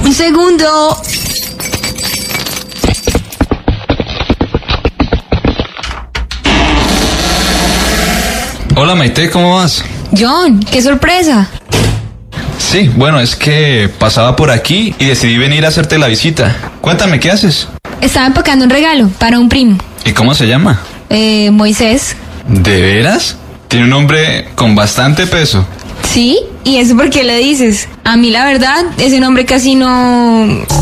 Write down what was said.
Un segundo. Hola Maite, ¿cómo vas? John, qué sorpresa. Sí, bueno, es que pasaba por aquí y decidí venir a hacerte la visita. Cuéntame, ¿qué haces? Estaba empacando un regalo para un primo. ¿Y cómo se llama? Moisés. ¿De veras? Tiene un nombre con bastante peso. ¿Sí? ¿Y eso por qué le dices? A mí la verdad, ese nombre casi no...